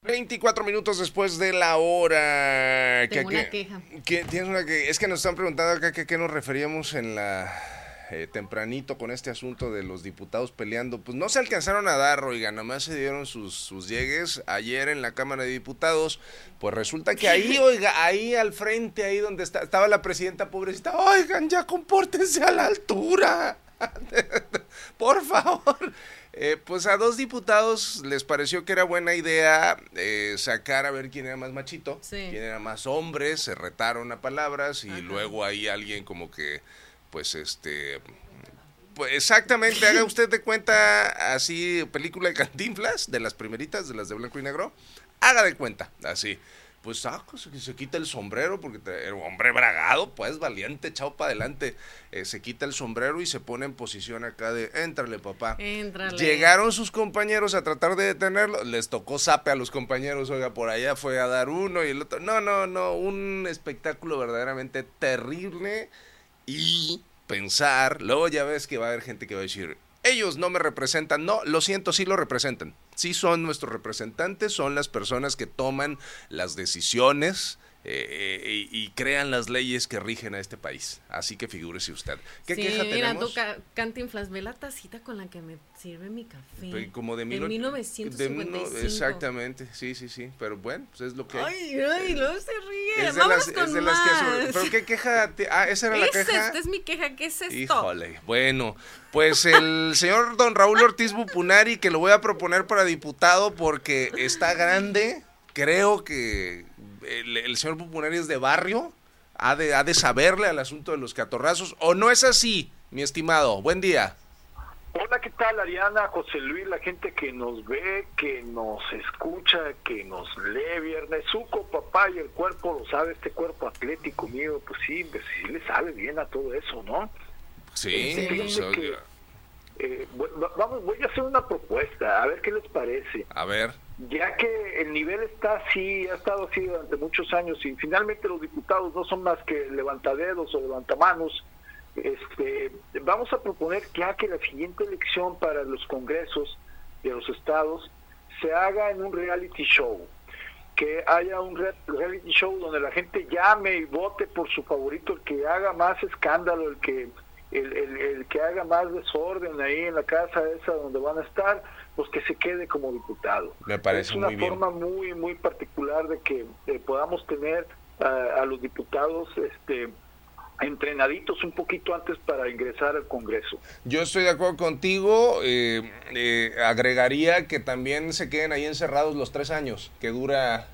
24 minutos después de la hora. Tengo una queja. ¿Tienes una que? Es que nos están preguntando acá que qué nos referíamos en la tempranito con este asunto de los diputados peleando. Pues no se alcanzaron a dar, oiga, nomás se dieron sus llegues ayer en la Cámara de Diputados. Pues resulta que ahí, oiga, ahí al frente, ahí donde estaba la presidenta pobrecita, oigan, ya compórtense a la altura. Por favor. Pues a dos diputados les pareció que era buena idea sacar a ver quién era más machito, sí, quién era más hombre, se retaron a palabras y ajá, luego ahí alguien como que, pues pues exactamente, haga usted de cuenta así, película de Cantinflas, de las primeritas, de las de blanco y negro, haga de cuenta, así. Pues se quita el sombrero, porque era un hombre bragado, pues valiente, echado para adelante. Se quita el sombrero y se pone en posición acá de, éntrale papá. Éntrale. Llegaron sus compañeros a tratar de detenerlo, les tocó zape a los compañeros, oiga, por allá fue a dar uno y el otro. No, un espectáculo verdaderamente terrible. Y pensar, luego ya ves que va a haber gente que va a decir, ellos no me representan. No, lo siento, sí lo representan. Sí son nuestros representantes, son las personas que toman las decisiones y crean las leyes que rigen a este país. Así que figúrese usted. ¿Qué queja tenemos? Mira, tú, Cantinflas, ve la tacita con la que me sirve mi café. Como de 1955. Exactamente, sí. Pero bueno, pues es lo que hay. Ay, luego se ríe. Es Vámonos con más. ¿Pero qué queja? Esa era la queja. Esta es mi queja, ¿qué es esto? Híjole, bueno, pues el señor don Raúl Ortiz Bupunari, que lo voy a proponer para diputado porque está grande, creo que el señor Bupunari es de barrio, ha de saberle al asunto de los catorrazos, ¿o no es así, mi estimado? Buen día. Hola, ¿qué tal, Ariana, José Luis, la gente que nos ve, que nos escucha, que nos lee viernes? Suco, papá, y el cuerpo lo sabe, este cuerpo atlético mío, pues sí le sabe bien a todo eso, ¿no? Sí, voy a hacer una propuesta, a ver qué les parece. A ver. Ya que el nivel está así, ha estado así durante muchos años, y finalmente los diputados no son más que levantadedos o levantamanos, vamos a proponer ya que la siguiente elección para los congresos de los estados se haga en un reality show, que haya un reality show donde la gente llame y vote por su favorito, el que haga más escándalo, el que haga más desorden ahí en la casa esa donde van a estar, pues que se quede como diputado. Me parece muy bien. Es una forma muy particular de que podamos tener a los diputados entrenaditos un poquito antes para ingresar al Congreso. Yo estoy de acuerdo contigo, agregaría que también se queden ahí encerrados los 3 años, que dura...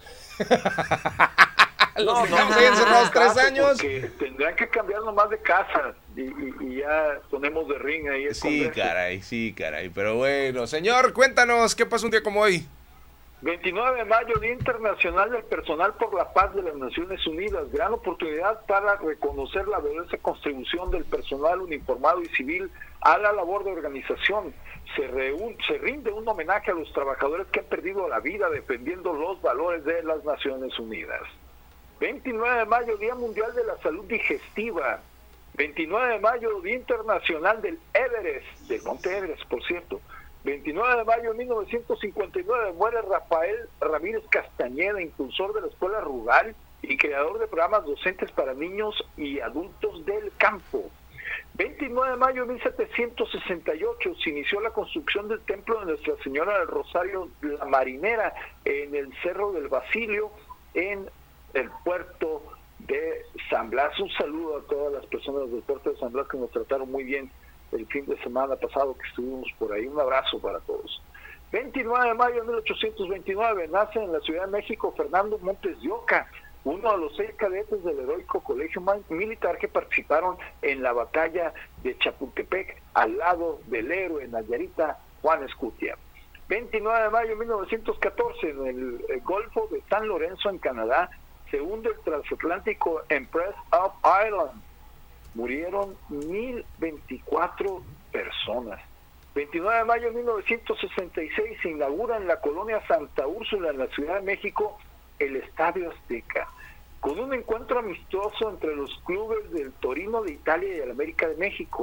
Los dejamos ahí encerrados 3 años. Porque tendrán que cambiar nomás de casa y ya ponemos de ring ahí el Congreso. Sí, caray, pero bueno, señor, cuéntanos, ¿qué pasó un día como hoy? 29 de mayo, Día Internacional del Personal por la Paz de las Naciones Unidas. Gran oportunidad para reconocer la valiosa contribución del personal uniformado y civil a la labor de organización. Se rinde un homenaje a los trabajadores que han perdido la vida defendiendo los valores de las Naciones Unidas. 29 de mayo, Día Mundial de la Salud Digestiva. 29 de mayo, Día Internacional del Everest, del Monte Everest, por cierto. 29 de mayo de 1959 muere Rafael Ramírez Castañeda, impulsor de la escuela rural y creador de programas docentes para niños y adultos del campo. 29 de mayo de 1768 se inició la construcción del templo de Nuestra Señora del Rosario la Marinera en el Cerro del Basilio, en el puerto de San Blas. Un saludo a todas las personas del puerto de San Blas que nos trataron muy bien el fin de semana pasado que estuvimos por ahí. Un abrazo para todos. 29 de mayo de 1829 nace en la Ciudad de México Fernando Montes de Oca, uno de los 6 cadetes del heroico colegio militar que participaron en la batalla de Chapultepec al lado del héroe Nayarita Juan Escutia. 29 de mayo de 1914 en el Golfo de San Lorenzo en Canadá se hunde el transatlántico Empress of Ireland. Murieron 1,024 personas. 29 de mayo de 1966 se inaugura en la colonia Santa Úrsula, en la Ciudad de México, el Estadio Azteca, con un encuentro amistoso entre los clubes del Torino de Italia y el América de México.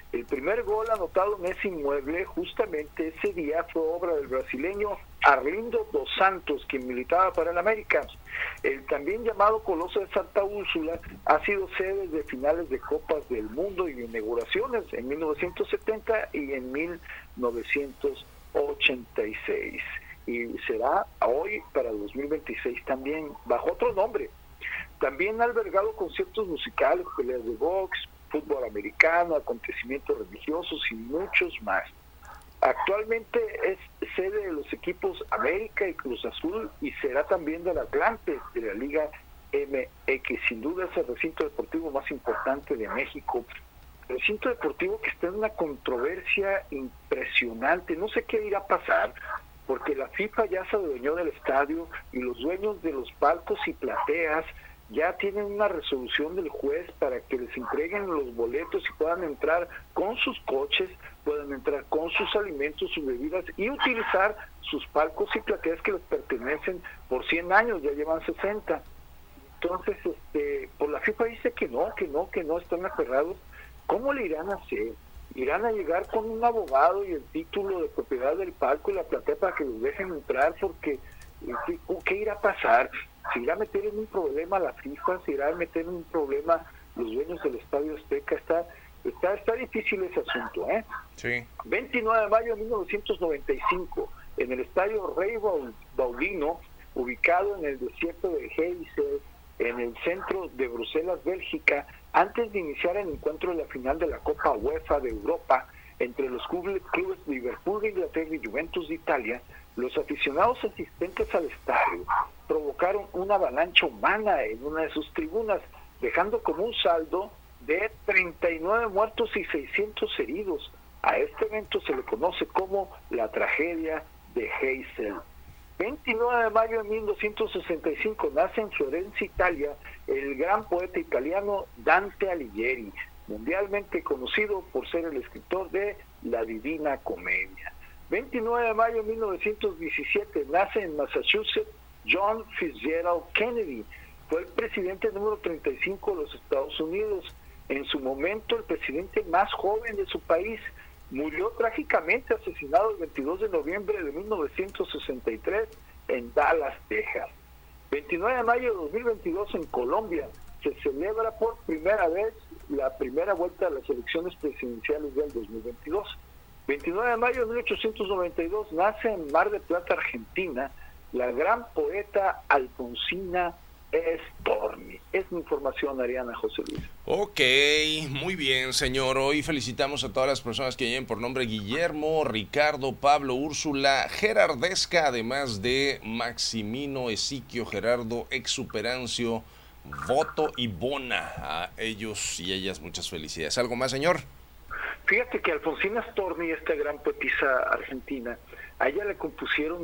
El primer gol anotado en ese inmueble justamente ese día fue obra del brasileño Arlindo dos Santos, quien militaba para el América. El también llamado Coloso de Santa Úrsula ha sido sede de finales de Copas del Mundo y de inauguraciones en 1970 y en 1986. Y será hoy para 2026 también, bajo otro nombre. También ha albergado conciertos musicales, peleas de box, fútbol americano, acontecimientos religiosos y muchos más. Actualmente es sede de los equipos América y Cruz Azul y será también del Atlante de la Liga MX. Sin duda es el recinto deportivo más importante de México. Recinto deportivo que está en una controversia impresionante. No sé qué irá a pasar, porque la FIFA ya se adueñó del estadio y los dueños de los palcos y plateas ya tienen una resolución del juez para que les entreguen los boletos y puedan entrar con sus coches, puedan entrar con sus alimentos, sus bebidas y utilizar sus palcos y plateas que les pertenecen por 100 años, ya llevan 60. Entonces, por la FIFA dice que no, están aferrados. ¿Cómo le irán a hacer? Irán a llegar con un abogado y el título de propiedad del palco y la platea para que los dejen entrar, porque ¿qué irá a pasar? ¿Se irá a meter en un problema la FIFA? ¿Se irá a meter en un problema los dueños del Estadio Azteca? Está difícil ese asunto, ¿eh? Sí. 29 de mayo de 1995, en el Estadio Rey Baudino, ubicado en el desierto de Heysel, en el centro de Bruselas, Bélgica, antes de iniciar el encuentro de la final de la Copa UEFA de Europa entre los clubes Liverpool de Inglaterra y Juventus de Italia, los aficionados asistentes al estadio provocaron una avalancha humana en una de sus tribunas, dejando como un saldo de 39 muertos y 600 heridos. A este evento se le conoce como la tragedia de Heysel. 29 de mayo de 1265 nace en Florencia, Italia, el gran poeta italiano Dante Alighieri, mundialmente conocido por ser el escritor de La Divina Comedia. 29 de mayo de 1917 nace en Massachusetts John Fitzgerald Kennedy, fue el presidente número 35 de los Estados Unidos, en su momento el presidente más joven de su país. Murió trágicamente asesinado el 22 de noviembre de 1963 en Dallas, Texas. 29 de mayo de 2022 en Colombia se celebra por primera vez la primera vuelta de las elecciones presidenciales del 2022. 29 de mayo de 1892 nace en Mar del Plata, Argentina, la gran poeta Alfonsina Storni. Es mi información, Ariana, José Luis. Ok, muy bien, señor. Hoy felicitamos a todas las personas que lleven por nombre Guillermo, Ricardo, Pablo, Úrsula, Gerardesca, además de Maximino, Esiquio, Gerardo, Exuperancio, Voto y Bona. A ellos y ellas muchas felicidades. ¿Algo más, señor? Fíjate que Alfonsina Storni, esta gran poetisa argentina, a ella le compusieron